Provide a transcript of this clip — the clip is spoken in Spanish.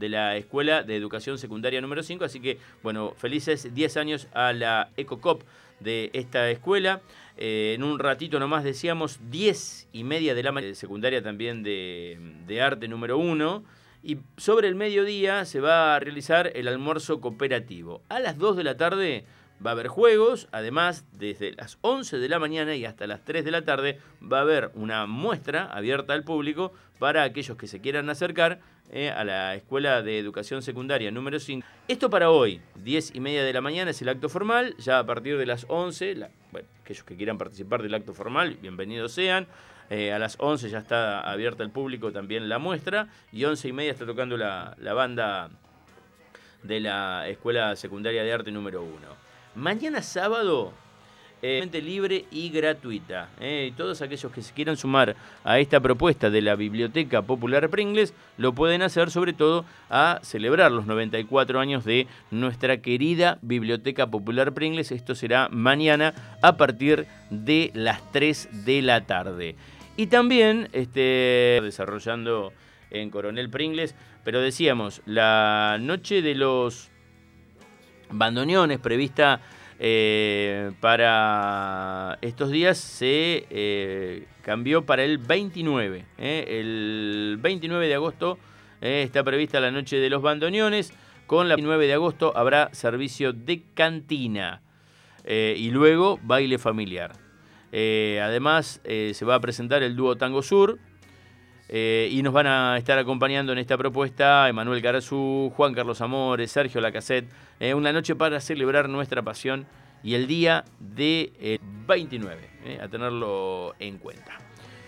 de la Escuela de Educación Secundaria número 5, así que, bueno, felices 10 años a la EcoCop de esta escuela. En un ratito nomás decíamos 10:30 de la mañana, secundaria también de arte número 1. Y sobre el mediodía se va a realizar el almuerzo cooperativo. A las 2 de la tarde va a haber juegos, además desde las 11 de la mañana y hasta las 3 de la tarde va a haber una muestra abierta al público para aquellos que se quieran acercar a la Escuela de Educación Secundaria número 5. Esto para hoy, 10:30 de la mañana es el acto formal, ya a partir de las 11, bueno, aquellos que quieran participar del acto formal, bienvenidos sean. A las 11 ya está abierta al público también la muestra y 11:30 está tocando la banda de la Escuela Secundaria de Arte número 1. Mañana sábado, libre y gratuita. Y todos aquellos que se quieran sumar a esta propuesta de la Biblioteca Popular Pringles lo pueden hacer, sobre todo a celebrar los 94 años de nuestra querida Biblioteca Popular Pringles. Esto será mañana a partir de las 3 de la tarde. Y también desarrollando en Coronel Pringles, pero decíamos, la noche de los bandoneones prevista para estos días se cambió para el 29. El 29 de agosto está prevista la noche de los bandoneones. Con la 29 de agosto habrá servicio de cantina y luego baile familiar. Además se va a presentar el dúo Tango Sur. Y nos van a estar acompañando en esta propuesta Emanuel Carazú, Juan Carlos Amores, Sergio Lacassette. Una noche para celebrar nuestra pasión y el día de 29, a tenerlo en cuenta.